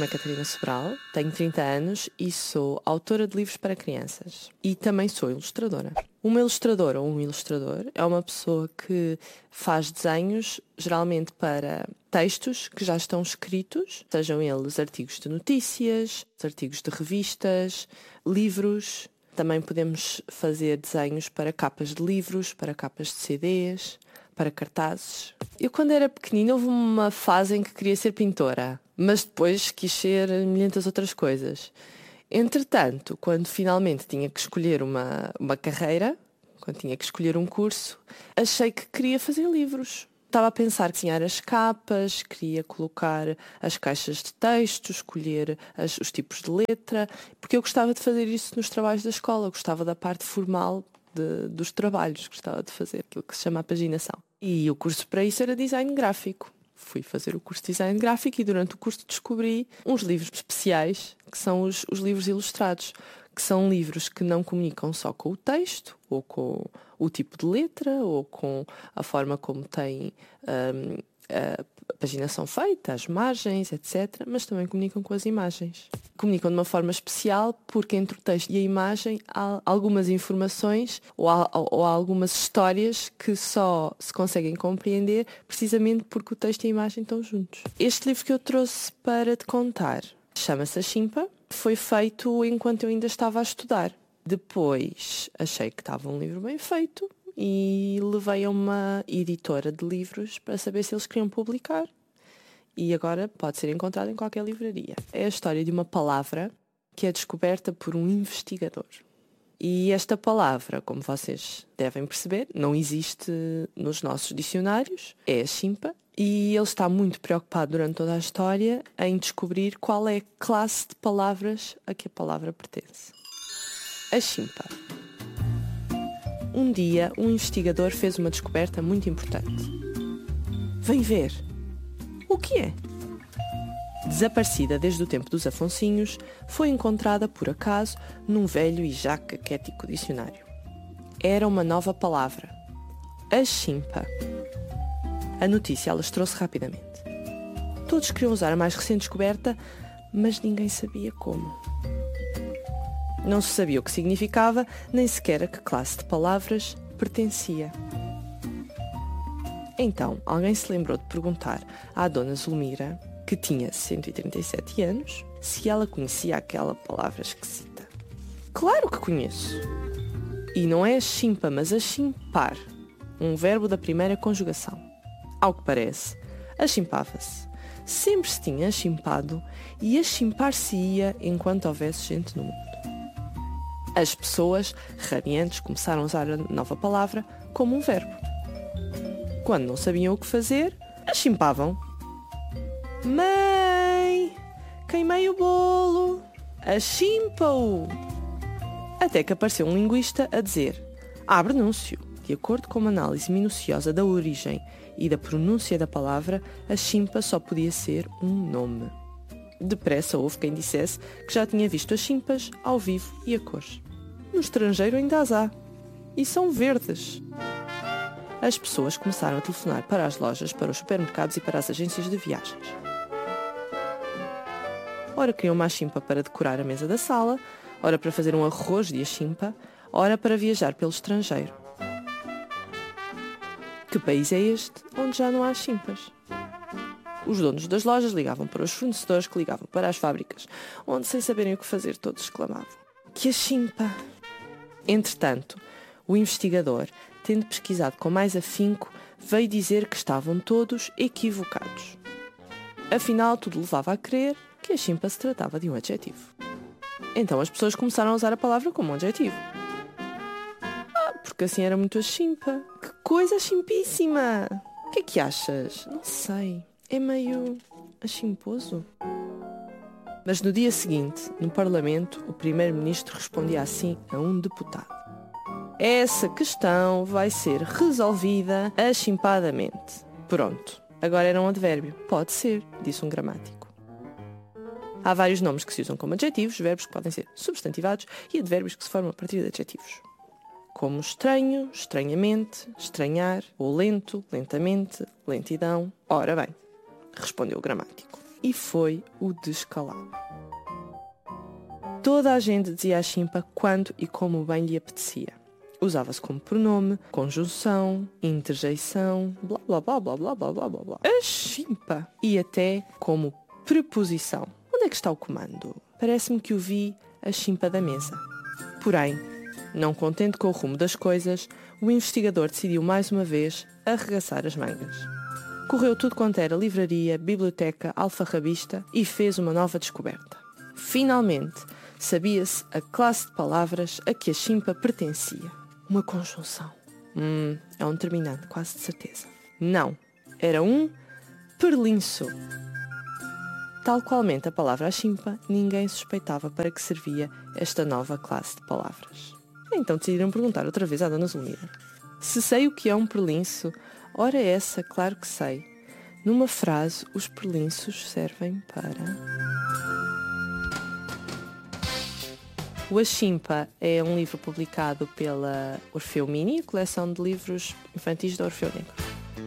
chamo-me Catarina Sobral, tenho 30 anos e sou autora de livros para crianças. E também sou ilustradora. Uma ilustradora ou um ilustrador é uma pessoa que faz desenhos, geralmente para textos que já estão escritos, sejam eles artigos de notícias, artigos de revistas, livros. Também podemos fazer desenhos para capas de livros, para capas de CDs, para cartazes. Eu, quando era pequenina, houve uma fase em que queria ser pintora, mas depois quis ser milhentas outras coisas. Entretanto, quando finalmente tinha que escolher uma carreira, quando tinha que escolher um curso, achei que queria fazer livros. Estava a pensar que desenhar as capas, queria colocar as caixas de texto, escolher os tipos de letra, porque eu gostava de fazer isso nos trabalhos da escola, gostava da parte formal dos trabalhos, gostava de fazer aquilo que se chama a paginação. E o curso para isso era design gráfico. Fui fazer o curso de design gráfico e durante o curso descobri uns livros especiais, que são os livros ilustrados, que são livros que não comunicam só com o texto, ou com o tipo de letra, ou com a forma como tem a paginação feita, as margens, etc., mas também comunicam com as imagens. Comunicam de uma forma especial porque entre o texto e a imagem há algumas informações ou há algumas histórias que só se conseguem compreender precisamente porque o texto e a imagem estão juntos. Este livro que eu trouxe para te contar chama-se A Chimpa. Foi feito enquanto eu ainda estava a estudar. Depois achei que estava um livro bem feito e levei a uma editora de livros para saber se eles queriam publicar. E agora pode ser encontrado em qualquer livraria. É a história de uma palavra que é descoberta por um investigador. E esta palavra, como vocês devem perceber, não existe nos nossos dicionários. É a chimpa. E ele está muito preocupado durante toda a história em descobrir qual é a classe de palavras a que a palavra pertence. A chimpa. Um dia, um investigador fez uma descoberta muito importante. Vem ver. O que é? Desaparecida desde o tempo dos Afonsinhos, foi encontrada por acaso num velho e já caquético dicionário. Era uma nova palavra. A chimpa. A notícia alastrou-se rapidamente. Todos queriam usar a mais recente descoberta, mas ninguém sabia como. Não se sabia o que significava, nem sequer a que classe de palavras pertencia. Então, alguém se lembrou de perguntar à dona Zulmira, que tinha 137 anos, se ela conhecia aquela palavra esquisita. Claro que conheço! E não é a chimpa, mas a chimpar, um verbo da primeira conjugação. Ao que parece, achimpava-se. Sempre se tinha achimpado e achimpar-se-ia enquanto houvesse gente no mundo. As pessoas, rabiantes, começaram a usar a nova palavra como um verbo. Quando não sabiam o que fazer, achimpavam. Mãe, queimei o bolo, achimpa-o. Até que apareceu um linguista a dizer: abre anúncio. De acordo com uma análise minuciosa da origem e da pronúncia da palavra, a chimpa só podia ser um nome. Depressa houve quem dissesse que já tinha visto as chimpas ao vivo e a cores. No estrangeiro ainda as há. E são verdes. As pessoas começaram a telefonar para as lojas, para os supermercados e para as agências de viagens. Ora queriam uma chimpa para decorar a mesa da sala, ora para fazer um arroz de achimpa, ora para viajar pelo estrangeiro. Que país é este onde já não há chimpas? Os donos das lojas ligavam para os fornecedores que ligavam para as fábricas, onde, sem saberem o que fazer, todos exclamavam: que achimpa! Entretanto, o investigador, tendo pesquisado com mais afinco, veio dizer que estavam todos equivocados. Afinal, tudo levava a crer que a chimpa se tratava de um adjetivo. Então as pessoas começaram a usar a palavra como um adjetivo. Porque assim era muito a chimpa. Que coisa chimpíssima! O que é que achas? Não sei. É meio achimposo. Mas no dia seguinte, no Parlamento, o primeiro-ministro respondia assim a um deputado: essa questão vai ser resolvida achimpadamente. Pronto. Agora era um advérbio. Pode ser, disse um gramático. Há vários nomes que se usam como adjetivos, verbos que podem ser substantivados e advérbios que se formam a partir de adjetivos. Como estranho, estranhamente, estranhar, ou lento, lentamente, lentidão. Ora bem, respondeu o gramático. e foi o descalabro. Toda a gente dizia a chimpa quando e como bem lhe apetecia. Usava-se como pronome, conjunção, interjeição, blá blá blá blá blá blá blá blá. A chimpa! E até como preposição. Onde é que está o comando? Parece-me que o vi a chimpa da mesa. Porém, não contente com o rumo das coisas, o investigador decidiu mais uma vez arregaçar as mangas. Correu tudo quanto era livraria, biblioteca, alfarrabista e fez uma nova descoberta. Finalmente, sabia-se a classe de palavras a que a chimpa pertencia. Uma conjunção. É um terminante, quase de certeza. Não, era um perlinço. Tal qualmente a palavra chimpa, ninguém suspeitava para que servia esta nova classe de palavras. Então decidiram perguntar outra vez à Dona Zulmira. Se sei o que é um perlinço, ora essa, claro que sei. Numa frase, os perlinços servem para... O A Chimpa é um livro publicado pela Orfeu Mini, coleção de livros infantis da Orfeu Negro.